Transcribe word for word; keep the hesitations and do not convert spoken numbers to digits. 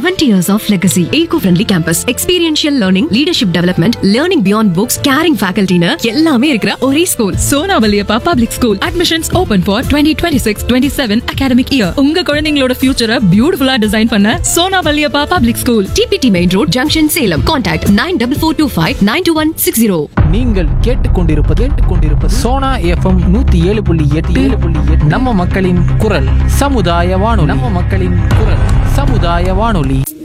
seventy years of legacy. Eco-friendly campus, experiential learning, leadership development, learning beyond books, caring faculty னு எல்லாமே இருக்கிற ஒரே school. Sona Valliappa public school. Admissions open for twenty twenty-six twenty-seven academic year. உங்க குழந்தைகளோட ஃபியூச்சரை பியூட்டிஃபுல்லா design பண்ண Sona Valliappa public school. T P T Main Road, Junction, Salem. Contact nine four four two five nine two one six zero. நீங்கள் கேட்டுக்கொண்டிருப்பது கேட்டுக்கொண்டிருப்பது Sona FM நூத்தி ஏழு புள்ளி எட்டு ஏழு புள்ளி எட்டு நம்ம மக்களின் குரல் சமுதாய வானொலி. நம்ம மக்களின் குரல் சமுதாய வானொலி.